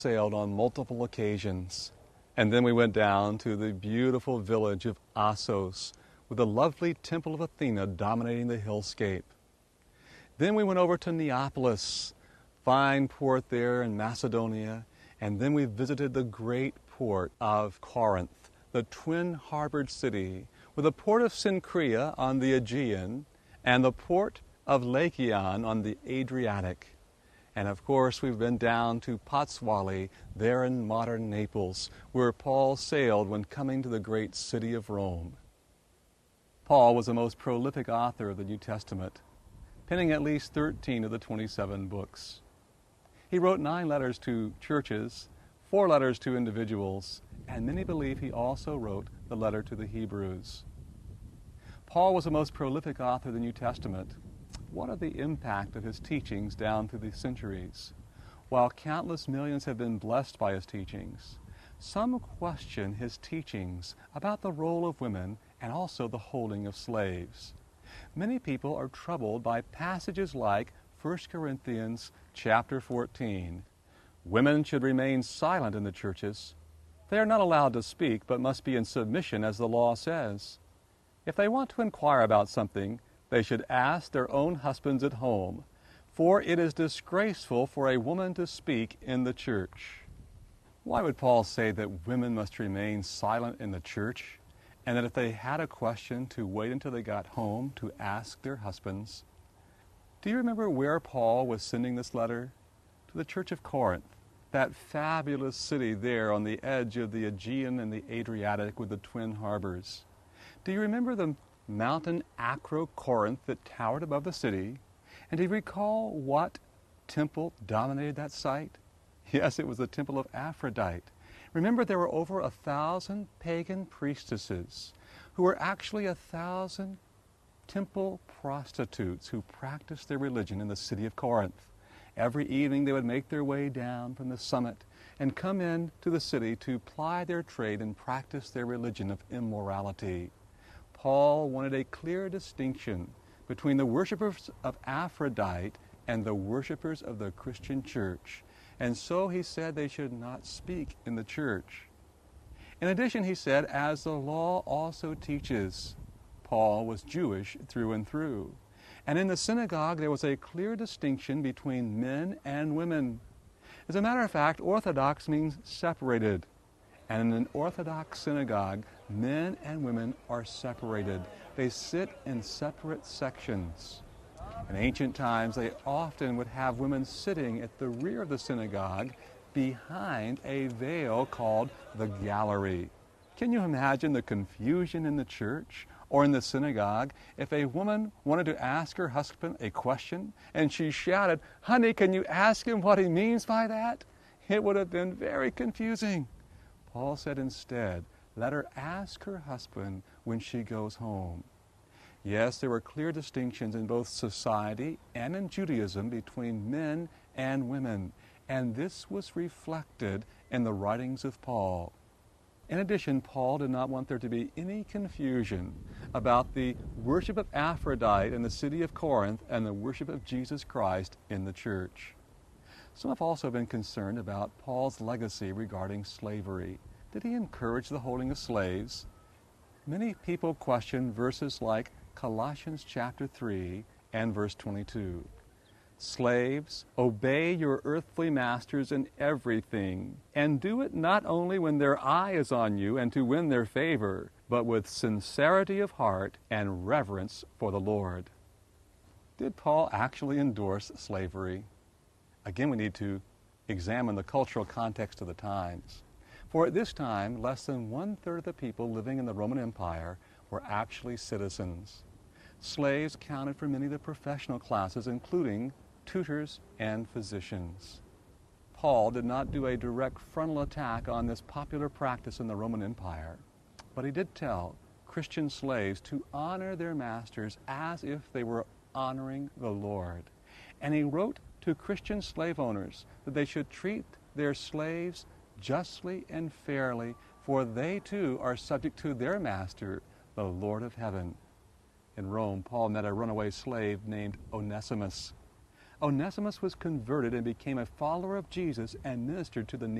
sailed on multiple occasions. And then we went down to the beautiful village of Assos with the lovely temple of Athena dominating the hillscape. Then we went over to Neapolis, fine port there in Macedonia, and then we visited the great port of Corinth, the twin-harbored city, with the port of Cenchrea on the Aegean and the port of Lycaon on the Adriatic. And of course, we've been down to Pozzuoli, there in modern Naples, where Paul sailed when coming to the great city of Rome. Paul was the most prolific author of the New Testament, penning at least 13 of the 27 books. He wrote 9 letters to churches, 4 letters to individuals, and many believe he also wrote the letter to the Hebrews. Paul was the most prolific author of the New Testament. What are the impact of his teachings down through the centuries? While countless millions have been blessed by his teachings, some question his teachings about the role of women and also the holding of slaves. Many people are troubled by passages like 1 Corinthians chapter 14. Women should remain silent in the churches. They are not allowed to speak, but must be in submission as the law says. If they want to inquire about something, they should ask their own husbands at home, for it is disgraceful for a woman to speak in the church. Why would Paul say that women must remain silent in the church, and that if they had a question to wait until they got home to ask their husbands? Do you remember where Paul was sending this letter? To the church of Corinth, that fabulous city there on the edge of the Aegean and the Adriatic with the twin harbors. Do you remember the mountain Acrocorinth that towered above the city? And do you recall what temple dominated that site? Yes, it was the temple of Aphrodite. Remember, there were over 1,000 pagan priestesses who were actually 1,000 temple prostitutes who practiced their religion in the city of Corinth. Every evening they would make their way down from the summit and come in to the city to ply their trade and practice their religion of immorality. Paul wanted a clear distinction between the worshipers of Aphrodite and the worshipers of the Christian church. And so he said they should not speak in the church. In addition, he said, as the law also teaches, Paul was Jewish through and through. And in the synagogue, there was a clear distinction between men and women. As a matter of fact, orthodox means separated. And in an Orthodox synagogue, men and women are separated. They sit in separate sections. In ancient times, they often would have women sitting at the rear of the synagogue behind a veil called the gallery. Can you imagine the confusion in the church or in the synagogue if a woman wanted to ask her husband a question and she shouted, "Honey, can you ask him what he means by that?" It would have been very confusing. Paul said instead, let her ask her husband when she goes home. Yes, there were clear distinctions in both society and in Judaism between men and women, and this was reflected in the writings of Paul. In addition, Paul did not want there to be any confusion about the worship of Aphrodite in the city of Corinth and the worship of Jesus Christ in the church. Some have also been concerned about Paul's legacy regarding slavery. Did he encourage the holding of slaves? Many people question verses like Colossians chapter 3 and verse 22. Slaves, obey your earthly masters in everything, and do it not only when their eye is on you and to win their favor, but with sincerity of heart and reverence for the Lord. Did Paul actually endorse slavery? Again, we need to examine the cultural context of the times. For at this time, less than 1/3 of the people living in the Roman Empire were actually citizens. Slaves counted for many of the professional classes, including tutors and physicians. Paul did not do a direct frontal attack on this popular practice in the Roman Empire, but he did tell Christian slaves to honor their masters as if they were honoring the Lord. And he wrote to Christian slave owners that they should treat their slaves justly and fairly, for they too are subject to their master, the Lord of heaven. In Rome, Paul met a runaway slave named Onesimus. Onesimus was converted and became a follower of Jesus and ministered to the